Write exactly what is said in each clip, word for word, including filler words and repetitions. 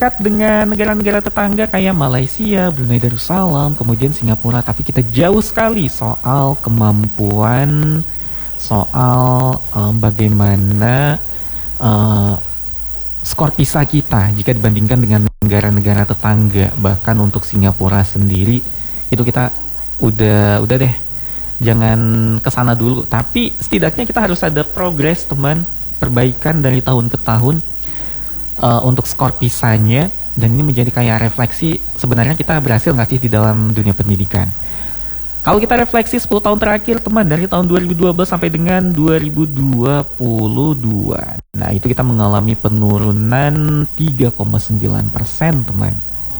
dekat dengan negara-negara tetangga kayak Malaysia, Brunei Darussalam, kemudian Singapura, tapi kita jauh sekali soal kemampuan, soal um, bagaimana uh, skor PISA kita jika dibandingkan dengan negara-negara tetangga. Bahkan untuk Singapura sendiri itu kita udah udah deh, jangan kesana dulu. Tapi setidaknya kita harus ada progres teman, perbaikan dari tahun ke tahun uh, untuk skor PISA-nya. Dan ini menjadi kayak refleksi sebenarnya kita berhasil nggak sih di dalam dunia pendidikan. Kalau kita refleksi sepuluh tahun terakhir teman, dari tahun dua ribu dua belas sampai dengan dua ribu dua puluh dua, nah itu kita mengalami penurunan tiga koma sembilan persen teman.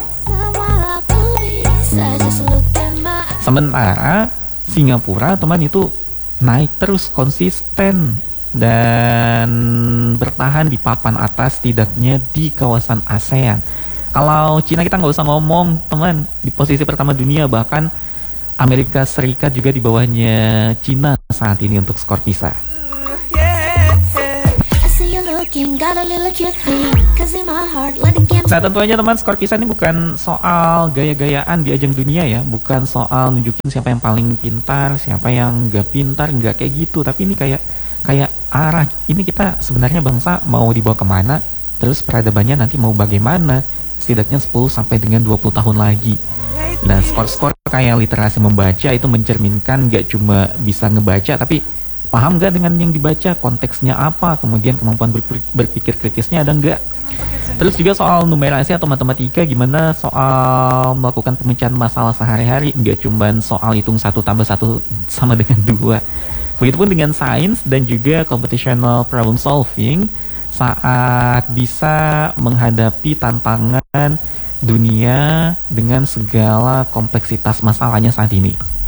Sementara Singapura teman itu naik terus konsisten dan bertahan di papan atas, setidaknya di kawasan ASEAN. Kalau Cina kita nggak usah ngomong teman, di posisi pertama dunia, bahkan Amerika Serikat juga di bawahnya Cina saat ini untuk skor PISA. Nah tentu aja teman, skor PISA ini bukan soal gaya-gayaan di ajang dunia ya, bukan soal nunjukin siapa yang paling pintar, siapa yang nggak pintar, nggak kayak gitu. Tapi ini kayak kayak arah, ini kita sebenarnya bangsa mau dibawa kemana, terus peradabannya nanti mau bagaimana, setidaknya sepuluh sampai dengan dua puluh tahun lagi. Nah skor-skor kayak literasi membaca itu mencerminkan gak cuma bisa ngebaca, tapi paham gak dengan yang dibaca, konteksnya apa, kemudian kemampuan berpikir kritisnya ada enggak. Terus juga soal numerasi atau matematika, gimana soal melakukan pemecahan masalah sehari-hari, gak cuma soal hitung satu tambah satu sama dengan dua. Begitupun dengan sains dan juga computational problem solving saat bisa menghadapi tantangan dunia dengan segala kompleksitas masalahnya saat ini.